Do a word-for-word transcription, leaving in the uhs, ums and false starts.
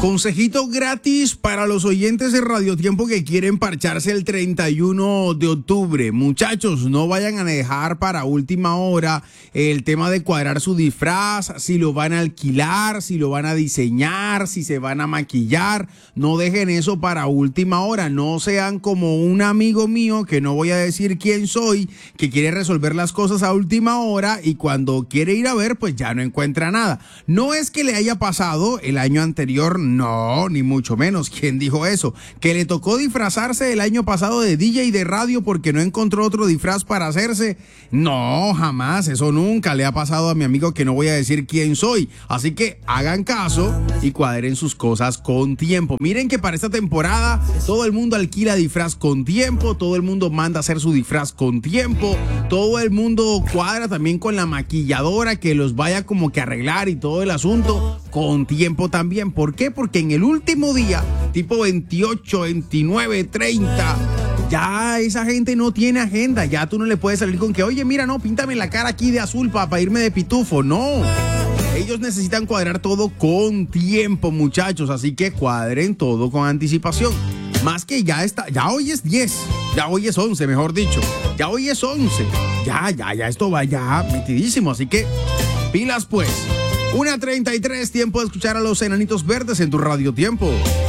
Consejito gratis para los oyentes de Radio Tiempo que quieren parcharse el treinta y uno de octubre. Muchachos, no vayan a dejar para última hora el tema de cuadrar su disfraz, si lo van a alquilar, si lo van a diseñar, si se van a maquillar. No dejen eso para última hora. No sean como un amigo mío, que no voy a decir quién soy, que quiere resolver las cosas a última hora y cuando quiere ir a ver, pues ya no encuentra nada. No es que le haya pasado el año anterior, no, ni mucho menos. ¿Quién dijo eso? Que le tocó disfrazarse el año pasado de D J de radio porque no encontró otro disfraz para hacerse. No, jamás, eso nunca le ha pasado a mi amigo, que no voy a decir quién soy. Así que hagan caso y cuadren sus cosas con tiempo. Miren que para esta temporada todo el mundo alquila disfraz con tiempo, todo el mundo manda a hacer su disfraz con tiempo, todo el mundo cuadra también con la maquilladora que los vaya como que a arreglar y todo el asunto con tiempo también. ¿Por qué? Porque en el último día, tipo veintiocho, veintinueve, treinta, ya esa gente no tiene agenda. Ya tú no le puedes salir con que, oye, mira, no, píntame la cara aquí de azul para pa irme de pitufo. No, ellos necesitan cuadrar todo con tiempo, muchachos. Así que cuadren todo con anticipación. Más que ya está, ya hoy es diez, ya hoy es once, mejor dicho. Ya hoy es once. Ya, ya, ya, esto va ya metidísimo. Así que pilas pues. una treinta y tres, tiempo de escuchar a los Enanitos Verdes en tu Radio Tiempo.